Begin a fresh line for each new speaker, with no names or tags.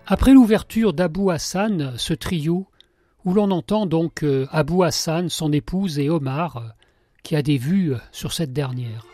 Après l'ouverture d'Abou Hassan, ce trio, où l'on entend donc Abou Hassan, son épouse et Omar, qui a des vues sur cette dernière.